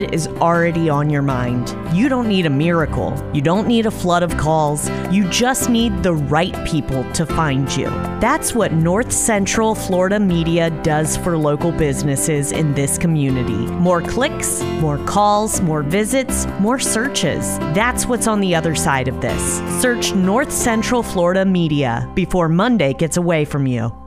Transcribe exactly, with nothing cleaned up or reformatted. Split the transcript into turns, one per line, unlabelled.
is already on your mind. You don't need a miracle. You don't need a flood of calls. You just need the right people to find you. That's what North Central Florida Media does for local businesses in this community. More clicks, more calls, more visits, more searches. That's what's on the other side of this. Search North Central Florida Media before Monday gets away from you.